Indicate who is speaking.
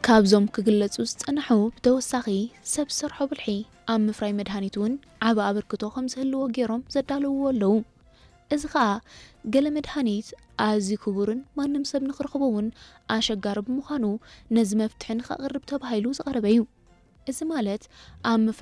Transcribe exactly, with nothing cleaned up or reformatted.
Speaker 1: ካብዞም ክግለጹ ዝጸንሑ ብተወሳኺ ሰብ ሰርሖ ብልሒ ኣብ ምፍራይ መድሃኒት እውን ዓበ ኣበርክቶ ከም ዝህልዎ ገይሮም ዘዳልውዎ ኣለዉ እዚ ከዓ ገለ መድሃኒት ኣዝዩ ክቡርን ማንም ሰብ ንኽረኽቦ እውን ኣሸጋሪ ብምዃኑ ነዚ መፍትሒ ንኸቕርብ ተባሂሉ ዝቐረበ እዩ እዚ ማለት ኣብ